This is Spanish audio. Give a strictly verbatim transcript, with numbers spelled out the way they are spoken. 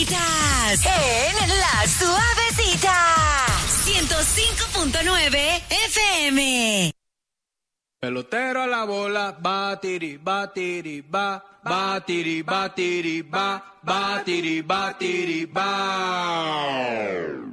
Estás en La Suavecita. ciento cinco punto nueve F M. Pelotero a la bola, batiri, batiri, ba, batiri, batiri, ba, batiri, batiri, ba.